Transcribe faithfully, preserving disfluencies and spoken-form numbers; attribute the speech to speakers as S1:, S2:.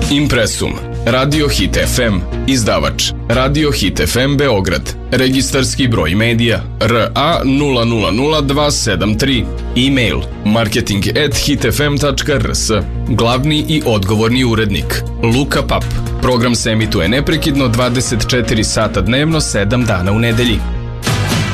S1: Impresum, Radio Hit F M, izdavač Radio Hit F M Beograd, registarski broj medija R A nula nula nula dva sedam tri, e-mail marketing at hitfm tačka r s, glavni i odgovorni urednik Luka Pap. Program se emituje neprekidno dvadeset četiri sata dnevno, sedam dana u nedelji.